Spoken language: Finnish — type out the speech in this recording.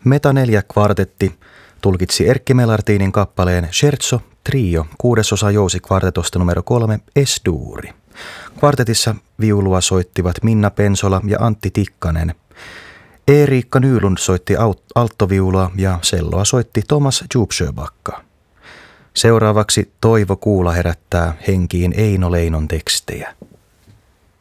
Meta 4 kvartetti tulkitsi Erkki Melartinin kappaleen Scherzo Trio, 6. jousikvartetosta numero 3 Es-duuri. Kvartetissa viulua soittivat Minna Pensola ja Antti Tikkanen. Eriikka Nylund soitti alttoviulua ja selloa soitti Thomas Djupsjöbacka. Seuraavaksi Toivo Kuula herättää henkiin Eino Leinon tekstejä.